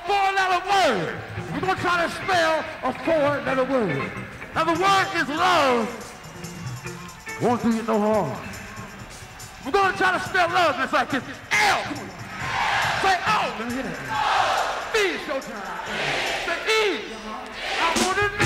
four-letter word. We're going to try to spell a four-letter word. Now the word is love. Won't do you no harm. We're going to try to spell love just like this. L. Say O. Let me hear that. B is your turn. Say E. I want to